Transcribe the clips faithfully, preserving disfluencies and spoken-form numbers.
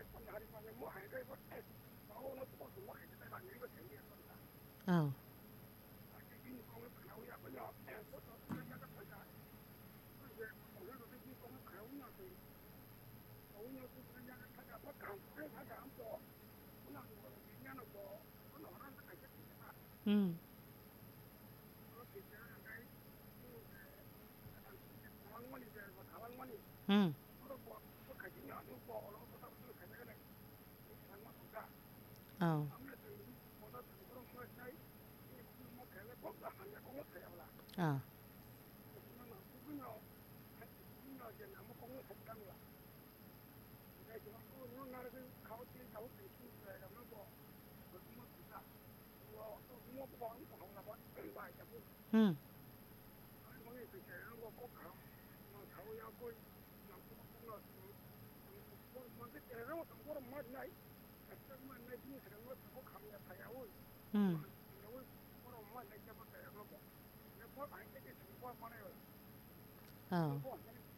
Oh. Hmm. Hmm. Oh. Ah. Hmm. Hmm. Oh.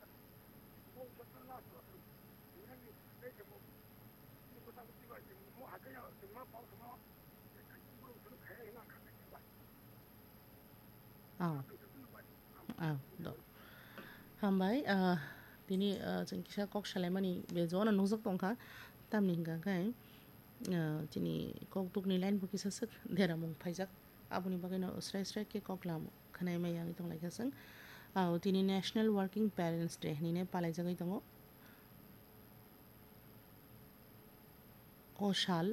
Oh. Oh. Do. Hambai uh bini uh जों किसा कक सालायमानि बे ज'ना नुजोब दंखा तामनि हिंगाखाय uh दिनै कक दुगनि लाइन बुकिसा सोक देरा मुं फाइजाक आबुनि बागैनो स्राय स्राय के कक लाम खानाय मायानि दं लायखासों आव दिनै नेशनेल वर्किं पेरेन्ट्स डे निने पालाय जागाय दङ अ साल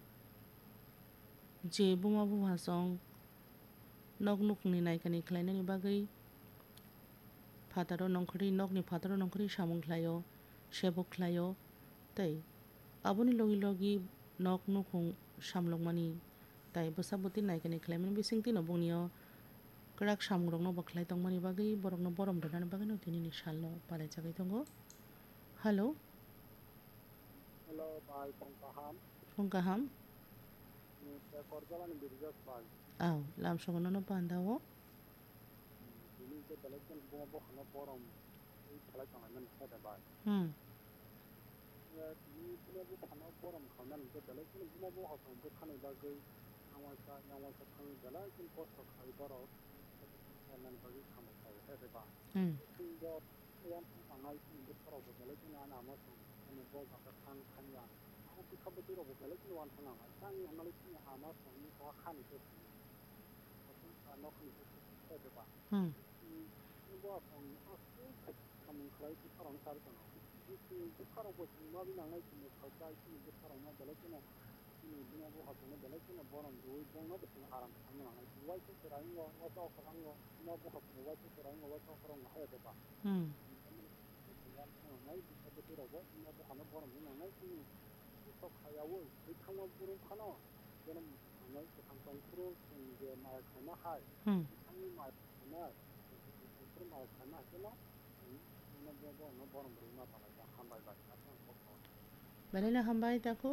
जे बुमा बुमा सं नग नुकनि नायकानि खालायनायनि बागै फातारो नंखरि नगनि फातारो नंखरि सामुं ख्लायो सेबक ख्लायो तै आबुनि लगी लगी नग नुखुं सामलंमानि ताई बसाबुति नायकानि खालायमानि बिसिंति न बुंनियो कड़ाक सामुंरंनो बख्लाय दंमानि बागै बरंनो बरम दनानि बागै न दिनैनि सालनो पालाय जागाय दङ hello Hello, bye, Pongkaham. फुंकाहाम Saya korjalan di Rizal Bye. आव लाम सगननो पान्दावो Ini ke telekan bunga bunga hana forum. Ini telekan hana kita bye. हम Ya, ini bunga bunga hana forum hana ke telekan bunga bunga hana ke hana bagai. Awal sa, awal sa hana jala kin post khai baro. Hana bagai hana khai kita bye. हम Sehingga yang sangai ini baro telekan hana amat hana bagai hana hana hana. Aku kita betul betul telekan wan hana. Sangi hana lagi amat hana kau hana ke. Hana hana kita bye. हम Buat orang asing, kami kelai itu orang cari kan. Itu sekarang buat semua bina ngai semua kerja itu sekarang mana jalan kena. Ini bina buat apa jalan kena barang dua jam nak betul aram kami ngai. Dua itu sekarang ngai, wajah orang ngai, semua buat apa dua itu sekarang ngai, wajah orang ngai ada apa. हम Yang ngai bisa betul apa, semua buat apa barang bina ngai ini. Itu kaya woi, itu kamu burung kana. Jangan ngai sekarang kau burung, dia mai kana hai. हम Kami mai kana. Terus mau kana kena, ini buat no barang berima pada yang hambai lagi. Apa yang kau tahu? Balena hambai taku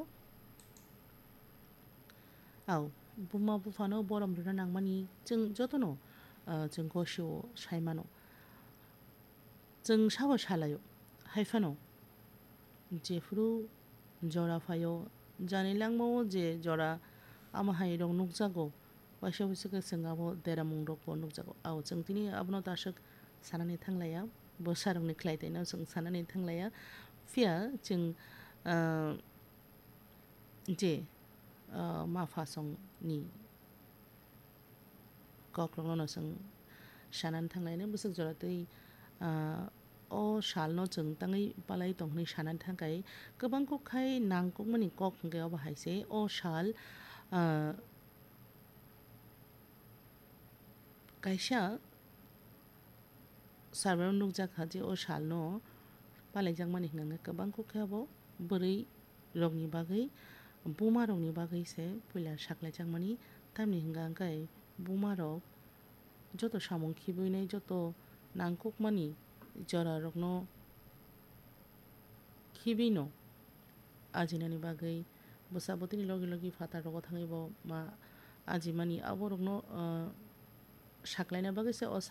आव बुमा बुफानो बरम दुना नांमानि जों जतनो जों गसियो सायमानो जों साबो सालायो हायफानो जेफ्रु जरा फायो जानि लांमो जे जरा आमा हाय दं नुकजागो वाइसे वाइसे सोंगाबो देरा मुं दगबो नुकजागो आव जों तिनि आबनो दासक सानानै थांलाया बोसारंनि ख्लायदैनो जों सानानै थांलाया फिया जों जे माफासंनि कक्लंनो जों सानानै थांलायनो बोसोर जरादै अ सालनो जों ताङै पालाय दंनै सानानै थांगाय गोबां कखाय नांगौ मानि कक गयाव बाहायसे अ साल कायसा सारबार नुक जाखाजे अ सालनो पालाय जां मानि हिंगांगा गोबां कखायाबो बोरै रंनि बागै बुमा रंनि बागैसे पुइला साकलाय जां मानि तामनि हिंगांगाय बुमा रग जतो सामुं खिबुइनाय जतो नांगौक मानि जरा रगनो खिबिनो आजिनानि बागै बोसाबोतिनि लगे लगे फाता रग थाङैबो मा आजि मानि आबो रगनो साकलायना बागैसे अ